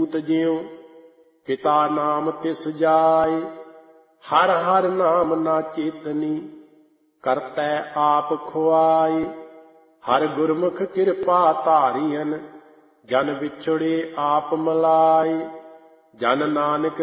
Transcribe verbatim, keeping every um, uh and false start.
ਪੂਤ ਜਿਉ ਪਿਤਾ ਨਾਮ ਤਿਸ ਜਾਏ। ਹਰ ਹਰ ਨਾਮ ਨਾ ਚੇਤਨੀ ਕਰਤੈ ਆਪ ਖੁਆਏ। ਹਰ ਗੁਰਮੁਖ ਕਿਰਪਾ ਧਾਰੀਅਨ ਜਨ ਵਿਛੜੇ ਆਪ ਮਲਾਏ। ਜਨ ਨਾਨਕ